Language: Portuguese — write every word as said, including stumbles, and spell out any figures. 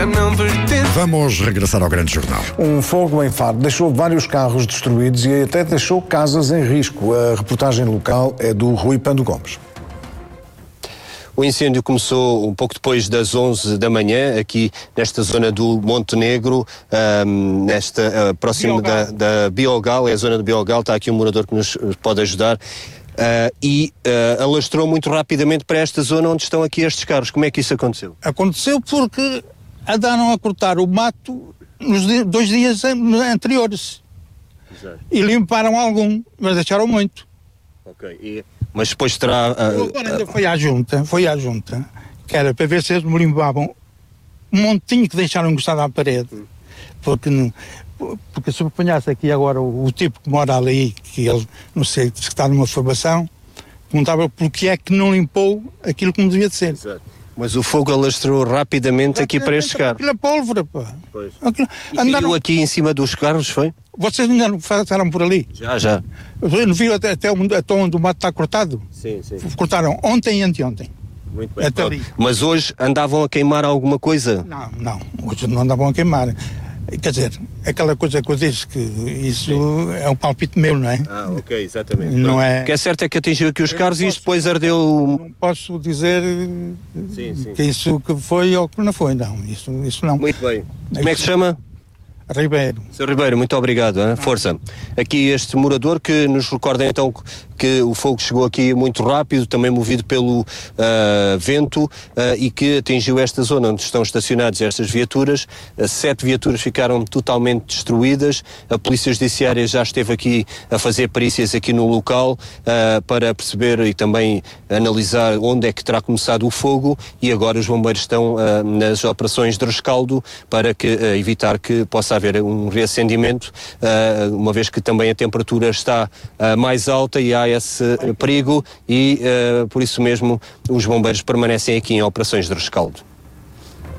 já não pertence. Vamos regressar ao grande jornal. Um fogo em Faro deixou vários carros destruídos e até deixou casas em risco. A reportagem local é do Rui Pando Gomes. O incêndio começou um pouco depois das onze da manhã, aqui nesta zona do Montenegro, um, nesta, uh, próximo da, da Biogal, é a zona do Biogal, está aqui um morador que nos pode ajudar, uh, e uh, alastrou muito rapidamente para esta zona onde estão aqui estes carros. Como é que isso aconteceu? Aconteceu porque andaram a cortar o mato nos di- dois dias anteriores. Exato. E limparam algum, mas deixaram muito. Ok, e... Mas depois terá... Uh, Agora ainda foi à junta, foi à junta, que era para ver se eles me limpavam um montinho que deixaram encostado à parede. Porque, não, porque se eu apanhasse aqui agora o, o tipo que mora ali, que ele, não sei, se está numa formação, perguntava porque é que não limpou aquilo que não devia de ser. Exato. Mas o fogo alastrou rapidamente aqui para estes carros. Aquilo é pólvora, pá. Pois. Aquilo, E andaram... caiu aqui em cima dos carros, foi? Vocês ainda não passaram por ali? Já, já. Eu não vi até, até, onde, até onde o mato está cortado? Sim, sim. Cortaram ontem e anteontem. Muito bem. Até ali. Mas hoje andavam a queimar alguma coisa? Não, não. Hoje não andavam a queimar. Quer dizer, aquela coisa que eu disse, que isso Sim. é um palpite meu, não é? Ah, ok, exatamente. Não é... O que é certo é que atingiu aqui os eu carros e isto depois ardeu... Não posso dizer sim, sim. que isso que foi ou que não foi, não. Isso, isso não. Muito bem. Como é que se chama? Ribeiro. senhor Ribeiro, muito obrigado, hein? Força. Aqui este morador que nos recorda então que o fogo chegou aqui muito rápido, também movido pelo uh, vento uh, e que atingiu esta zona onde estão estacionadas estas viaturas. Uh, sete viaturas ficaram totalmente destruídas. A Polícia Judiciária já esteve aqui a fazer perícias aqui no local uh, para perceber e também analisar onde é que terá começado o fogo e agora os bombeiros estão uh, nas operações de rescaldo para que, uh, evitar que possa haver um reacendimento, uh, uma vez que também a temperatura está uh, mais alta e há esse uh, perigo e uh, por isso mesmo os bombeiros permanecem aqui em operações de rescaldo.